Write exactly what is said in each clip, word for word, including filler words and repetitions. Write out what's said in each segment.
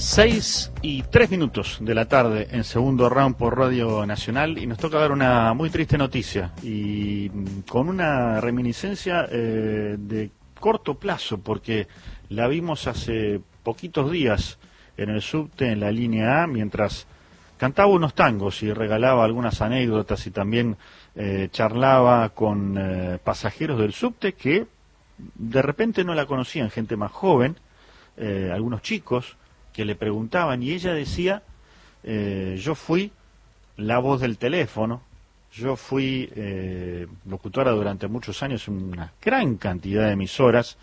Seis y tres minutos de la tarde en Segundo Round por Radio Nacional, y nos toca dar una muy triste noticia y con una reminiscencia eh, de corto plazo, porque la vimos hace poquitos días en el subte, en la línea A, mientras cantaba unos tangos y regalaba algunas anécdotas y también eh, charlaba con eh, pasajeros del subte que de repente no la conocían, gente más joven, eh, algunos chicos que le preguntaban, y ella decía, eh, yo fui la voz del teléfono, yo fui eh, locutora durante muchos años en una gran cantidad de emisoras,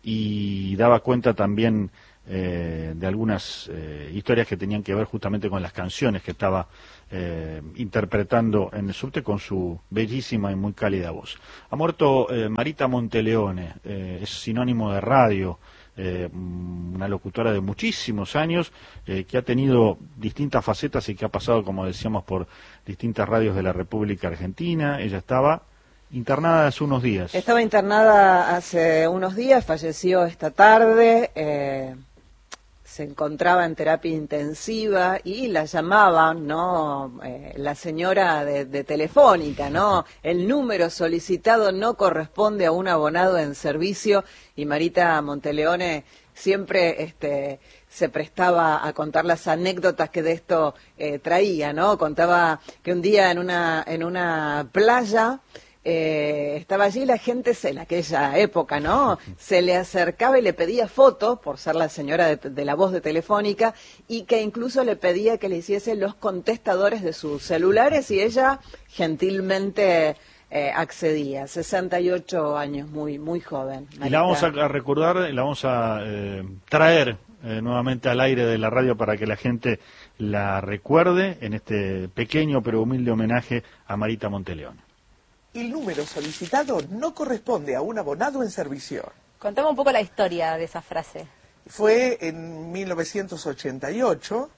y daba cuenta también eh, de algunas eh, historias que tenían que ver justamente con las canciones que estaba eh, interpretando en el subte con su bellísima y muy cálida voz. Ha muerto eh, Marita Monteleone, eh, es sinónimo de radio, Eh, una locutora de muchísimos años, eh, que ha tenido distintas facetas y que ha pasado, como decíamos, por distintas radios de la República Argentina. Ella estaba internada hace unos días. Estaba internada hace unos días, falleció esta tarde, eh, se encontraba en terapia intensiva y la llamaban, ¿no? Eh, la señora de, de Telefónica, ¿no? El número solicitado no corresponde a un abonado en servicio, y Marita Monteleone siempre este, se prestaba a contar las anécdotas que de esto eh, traía, ¿no? Contaba que un día en una, en una playa Eh, estaba allí la gente, en aquella época, ¿no? Se le acercaba y le pedía fotos, por ser la señora de, de la voz de Telefónica, y que incluso le pedía que le hiciese los contestadores de sus celulares, y ella gentilmente eh, accedía. sesenta y ocho años, muy muy joven. Marita. Y la vamos a, a recordar, la vamos a eh, traer eh, nuevamente al aire de la radio para que la gente la recuerde en este pequeño pero humilde homenaje a Marita Monteleone. El número solicitado no corresponde a un abonado en servicio. Contame un poco la historia de esa frase. Fue en mil novecientos ochenta y ocho,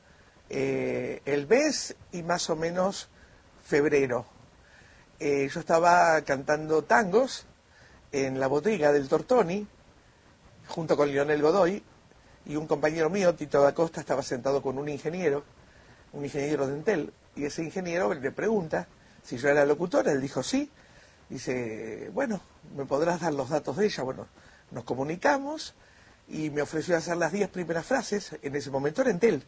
eh, el mes y más o menos febrero. Eh, yo estaba cantando tangos en la bodega del Tortoni, junto con Lionel Godoy, y un compañero mío, Tito da Costa, estaba sentado con un ingeniero, un ingeniero de Entel, y ese ingeniero le pregunta si yo era locutora. Él dijo sí. Dice, bueno, ¿me podrás dar los datos de ella? Bueno, nos comunicamos y me ofreció hacer las diez primeras frases. En ese momento era Entel,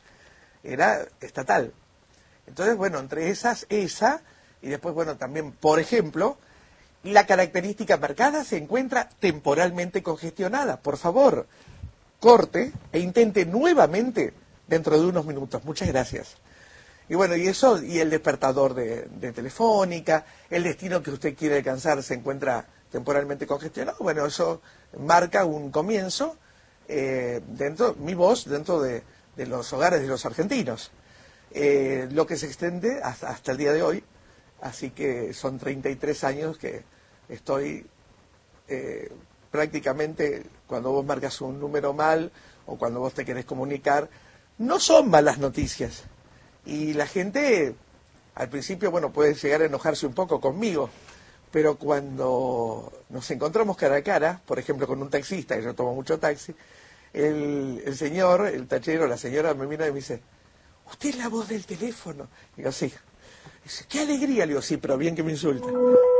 era estatal. Entonces, bueno, entre esas, esa, y después, bueno, también, por ejemplo, la característica marcada se encuentra temporalmente congestionada. Por favor, corte e intente nuevamente dentro de unos minutos. Muchas gracias. Y bueno, y eso, y el despertador de, de Telefónica, el destino que usted quiere alcanzar se encuentra temporalmente congestionado. Bueno, eso marca un comienzo, eh, dentro, mi voz, dentro de, de los hogares de los argentinos. Eh, lo que se extiende hasta, hasta el día de hoy, así que son treinta y tres años que estoy eh, prácticamente, cuando vos marcas un número mal, o cuando vos te querés comunicar, no son malas noticias. Y la gente, al principio, bueno, puede llegar a enojarse un poco conmigo, pero cuando nos encontramos cara a cara, por ejemplo, con un taxista, y yo tomo mucho taxi, el, el señor, el tachero, la señora me mira y me dice, ¿usted es la voz del teléfono? Y digo, sí. Dice, qué alegría. Le digo, sí, pero bien que me insulte.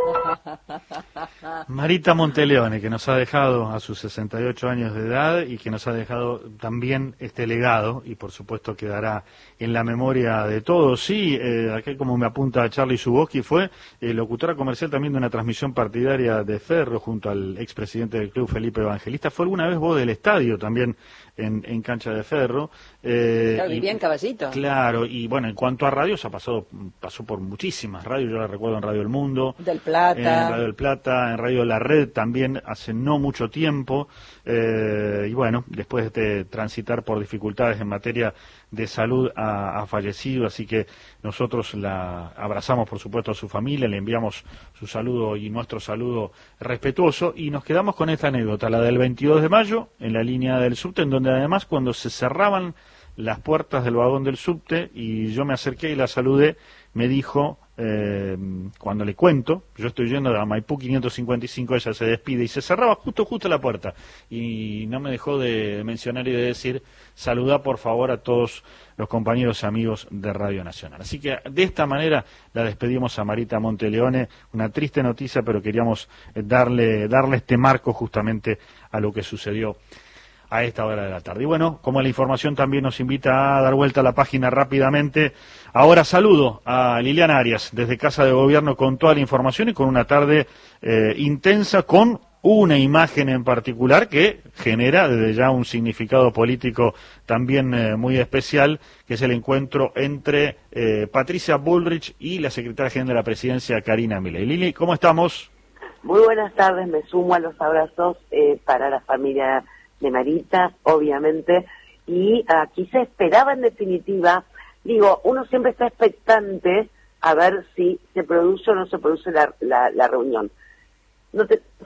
Marita Monteleone, que nos ha dejado a sus sesenta y ocho años de edad y que nos ha dejado también este legado, y por supuesto quedará en la memoria de todos. Sí, eh, aquí como me apunta Charlie Zuboski, fue eh, locutora comercial también de una transmisión partidaria de Ferro junto al expresidente del club, Felipe Evangelista. Fue alguna vez voz del estadio también en, en cancha de Ferro. Eh, claro, vivía en Caballito. Claro, y bueno, en cuanto a radios, ha pasado, pasó por muchísimas radios. Yo la recuerdo en Radio El Mundo, del Plata, en Radio El Plata, en Radio La Red también hace no mucho tiempo, eh, y bueno, después de transitar por dificultades en materia de salud ha, ha fallecido, así que nosotros la abrazamos por supuesto a su familia, le enviamos su saludo y nuestro saludo respetuoso, y nos quedamos con esta anécdota, la del veintidós de mayo, en la línea del subte, en donde además cuando se cerraban las puertas del vagón del subte y yo me acerqué y la saludé, me dijo, eh, cuando le cuento, yo estoy yendo a Maipú quinientos cincuenta y cinco, ella se despide y se cerraba justo, justo la puerta. Y no me dejó de mencionar y de decir, saludá por favor a todos los compañeros y amigos de Radio Nacional. Así que de esta manera la despedimos a Marita Monteleone, una triste noticia, pero queríamos darle, darle este marco justamente a lo que sucedió a esta hora de la tarde. Y bueno, como la información también nos invita a dar vuelta a la página rápidamente, ahora saludo a Liliana Arias desde Casa de Gobierno con toda la información y con una tarde eh, intensa, con una imagen en particular que genera desde ya un significado político también eh, muy especial, que es el encuentro entre eh, Patricia Bullrich y la secretaria general de la Presidencia, Karina Milei. Lili, ¿cómo estamos? Muy buenas tardes, me sumo a los abrazos eh, para la familia de Marita, obviamente, y aquí se esperaba en definitiva, digo, uno siempre está expectante a ver si se produce o no se produce la, la, la reunión. No te